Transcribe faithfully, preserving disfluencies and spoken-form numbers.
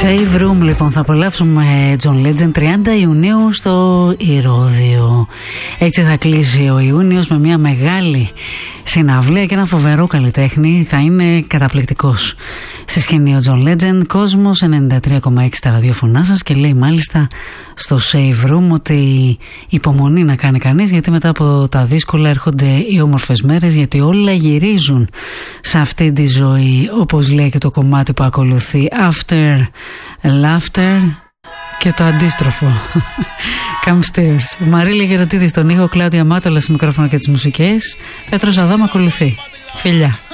Save Room, λοιπόν, θα απολαύσουμε John Legend τριάντα Ιουνίου στο Ηρώδειο. Έτσι θα κλείσει ο Ιούνιος με μια μεγάλη συναυλία και ένα φοβερό καλλιτέχνη. Θα είναι καταπληκτικός στη σκηνή ο John Legend. Κόσμος ενενήντα τρία κόμμα έξι στα ραδιόφωνά σας, και λέει μάλιστα στο Save Room ότι υπομονή να κάνει κανείς, γιατί μετά από τα δύσκολα έρχονται οι όμορφες μέρες, γιατί όλα γυρίζουν σε αυτή τη ζωή, όπως λέει και το κομμάτι που ακολουθεί, After Laughter, και το αντίστροφο. Come Stairs. Μαρίλη Γεροτίδη στον ήχο, Κλάουδια Μάτολα στο μικρόφωνο και τις μουσικές, Πέτρος Αδάμ ακολουθεί. Φιλιά.